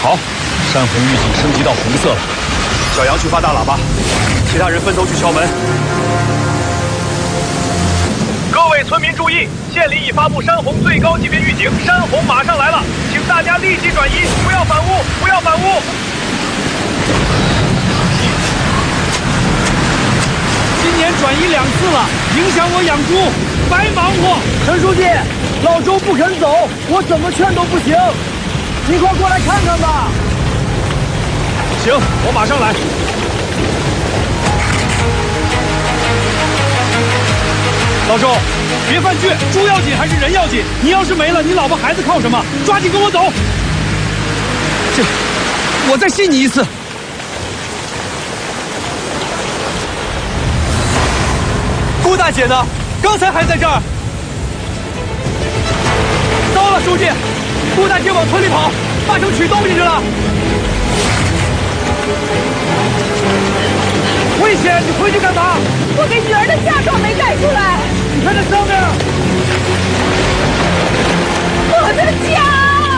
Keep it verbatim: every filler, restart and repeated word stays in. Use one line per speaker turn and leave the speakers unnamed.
好，山红预警升级到红色了。小杨去发大喇叭，其他人分头去敲门。
各位村民注意，县里已发布山红最高级别预警，山红马上来了，请大家立即转移，不要反屋，不要反屋。
今年转移两次了，影响我养猪，白忙活。
陈书记，老周不肯走，我怎么劝都不行。你快过来看看吧。
行，我马上来。老周，别犯倔，猪要紧还是人要紧？你要是没了，你老婆孩子靠什么？抓紧跟我走。这，我再信你一次。顾大姐呢？刚才还在这儿。糟了，书记，顾大姐往村里跑，八成取东西去了。危险！你回去干嘛？
我给女儿的嫁妆没带出来。
你看这上面。